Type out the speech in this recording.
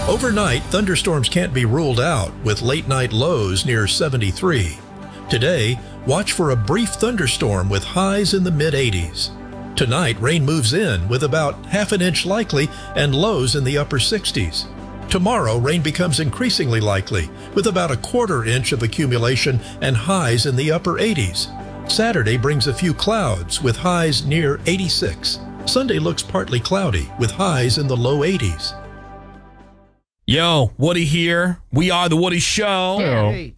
Overnight, thunderstorms can't be ruled out with late-night lows near 73. Today, watch for a brief thunderstorm with highs in the mid-80s. Tonight, rain moves in with about half an inch likely and lows in the upper 60s. Tomorrow, rain becomes increasingly likely with about a quarter inch of accumulation and highs in the upper 80s. Saturday brings a few clouds with highs near 86. Sunday looks partly cloudy with highs in the low 80s. Yo, Woody here. We are The Woody Show. Hey.